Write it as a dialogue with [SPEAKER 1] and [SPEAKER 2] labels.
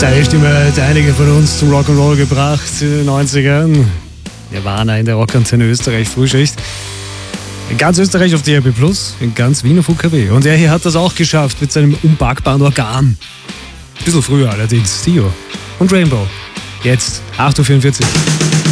[SPEAKER 1] Seine Stimme hat einige von uns zum Rock'n'Roll gebracht in den 90ern. Nirvana in der Rockantenne Österreich Frühschicht. In ganz Österreich auf DRB+, in ganz Wien auf UKW. Und er hier hat das auch geschafft mit seinem unpackbaren Organ. Ein bisschen früher allerdings, Tio und Rainbow. Jetzt 8.44 Uhr.